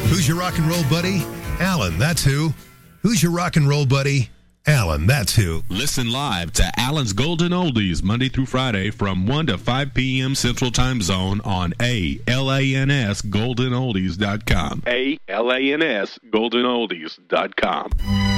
Who's your rock and roll buddy? Alan, that's who. Who's your rock and roll buddy? Alan, that's who. Listen live to Alan's Golden Oldies Monday through Friday from 1 to 5 p.m. Central Time Zone on ALANSGoldenOldies.com. ALANSGoldenOldies.com.